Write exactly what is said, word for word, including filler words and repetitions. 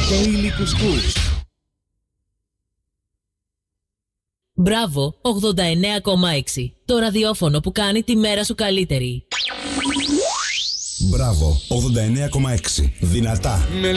Daily Couscous. Μπράβο ογδόντα εννέα κόμμα έξι. Το ραδιόφωνο που κάνει τη μέρα σου καλύτερη. Μπράβο ογδόντα εννέα κόμμα έξι. Δυνατά.